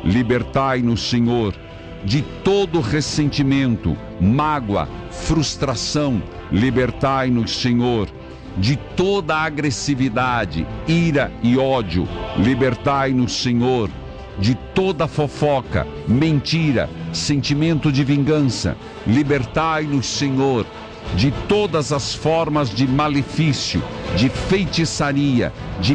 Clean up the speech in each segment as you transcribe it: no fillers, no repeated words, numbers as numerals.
libertai-nos, Senhor, de todo ressentimento, mágoa, frustração. Libertai-nos, Senhor, de toda agressividade, ira e ódio. Libertai-nos, Senhor, de toda fofoca, mentira, sentimento de vingança. Libertai-nos, Senhor, de todas as formas de malefício, de feitiçaria, de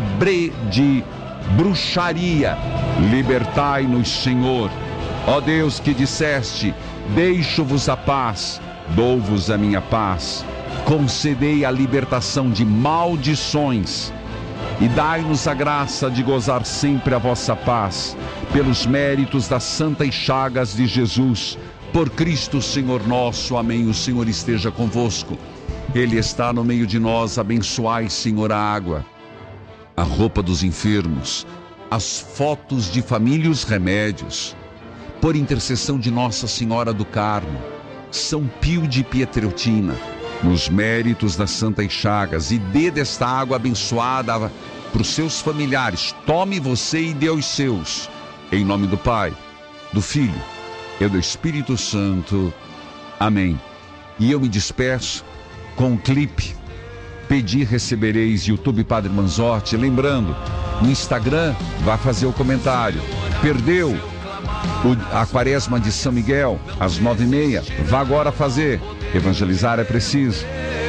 bruxaria. Libertai-nos, Senhor. Ó Deus, que disseste: deixo-vos a paz, dou-vos a minha paz. Concedei a libertação de maldições e dai-nos a graça de gozar sempre a vossa paz, pelos méritos das santas chagas de Jesus, por Cristo Senhor nosso. Amém. O Senhor esteja convosco. Ele está no meio de nós. Abençoai, Senhor, a água, a roupa dos enfermos, as fotos de família e os remédios. Por intercessão de Nossa Senhora do Carmo, São Pio de Pietreutina, nos méritos das santas chagas, e dê desta água abençoada para os seus familiares. Tome você e dê aos seus. Em nome do Pai, do Filho e do Espírito Santo. Amém. E eu me despeço com um clipe. Pedi, recebereis, YouTube Padre Manzotti. Lembrando, no Instagram, vá fazer o comentário. Perdeu a quaresma de São Miguel, às 9h30, vá agora fazer. Evangelizar é preciso.